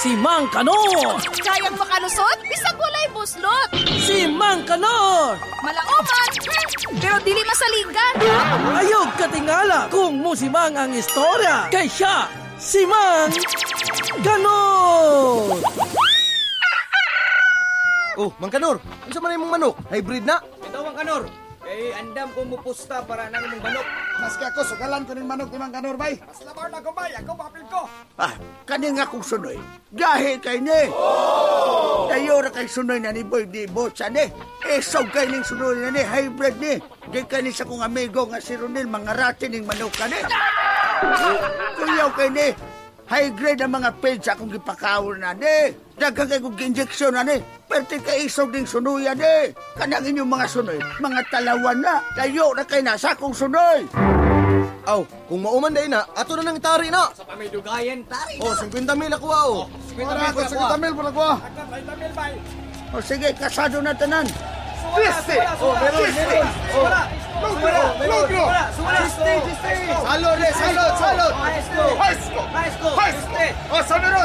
Si Mang Kanor! Kayang makalusot, bisag walay buslot. Si Mang Kanor! Malaoman, pero dili masalingan. Ayog katingala kung musimang ang istorya. Kay siya, si Mang Kanor! Oh, Mang Kanor, unsa man imong manok? Hybrid na? Ito, Mang Kanor. Eh, andam ko mupusta para nang imong manok. Maski ako, sugalan ko ng manok ni Mang Kanor, bay. Mas labar na ko, bay. Ako, papil ko. Kani nga kong sunoy. Gahe kay ni. Tayo ra kay sunoy na ni Boy di botsa ni. Esog kay ning sunoy na ni, hybrid ni. Di kay ni sa kong amigo nga si Ronel, mga rati ning manok ka ni. Kuyaw kay ni. High grade ang mga pills akong gipakawal na ni. Dagang kay kong injeksyon na ni. Pwerte kay isog ding sunuyan ni. Kanang inyong mga sunoy, mga talawan na. Tayo na kay nasa akong sunoy. Aw, kung mauman day na, ato na nang itari na. Sa pamidugayan, tari na. Oh, 50 mil ako oh. 50 mil Sa tamil po nagwa. 50 mil, bay. O sige, kasado na tanan. Piste! Oh, meron. Oh, Logro! salod eh, salod. Haisko! O, samirod!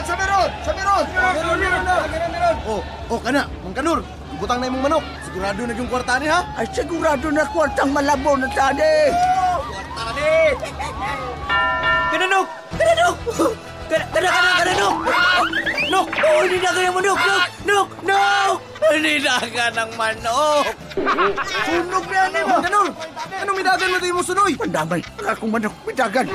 Oh, kana, Mang Kanor. Ibutang na imong manok. Sigurado na yung kwarta ni ha? Ay, sigurado na kwartang malabo na tani. Kananok! Nok! Oh, hindi na kaya manok! Nok! Hindi na ka ng manok! Sunog na yan, Mang Kanor, anong midagan mo tayo mo sunoy? Pandamay, akong manok, bidagan.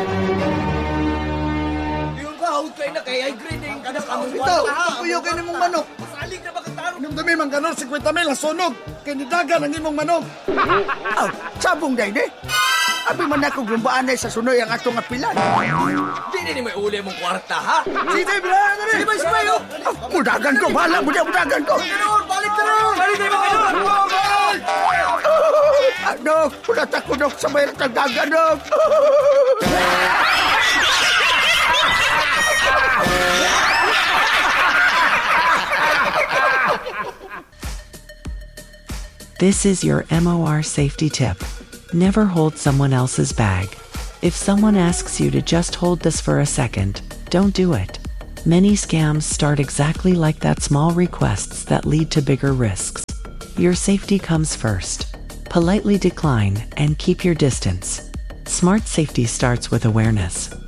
Yung kahawag kayo na kay high grade yung kanakamong Ito, kapuyo kayo ng mong manok. Masalig na bakataro. Inom dami, Mang Kanor, 50 mil, sunog. Kinidagan ang imong manok. Aw, sabong day ni. Abi man ako gumbaan sa sunoy ang atong apilan. Di may uli mong kwarta, ha? Sige, bilahan na rin. Sige, oh. Budagan ko, bahala, budagan ko. Balik tayo, Mang Kanor! Ano, pulat ako, Dok, sa mayroon ng dagan, Dok. This is your MOR safety tip. Never hold someone else's bag. If someone asks you to just hold this for a second, don't do it. Many scams start exactly like that, small requests that lead to bigger risks. Your safety comes first. Politely decline and keep your distance. Smart safety starts with awareness.